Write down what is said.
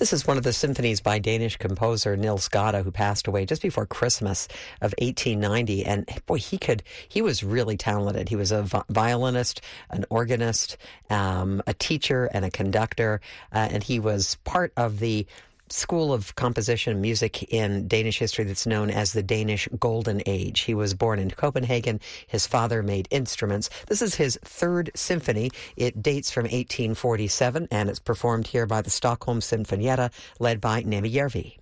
This is one of the symphonies by Danish composer Niels Gade, who passed away just before Christmas of 1890. And boy, he was really talented. He was a violinist, an organist, a teacher, and a conductor. And he was part of the school of composition and music in Danish history that's known as the Danish Golden Age. He was born in Copenhagen. His father made instruments. This is his third symphony. It dates from 1847, and it's performed here by the Stockholm Sinfonietta, led by Nemi Järvi.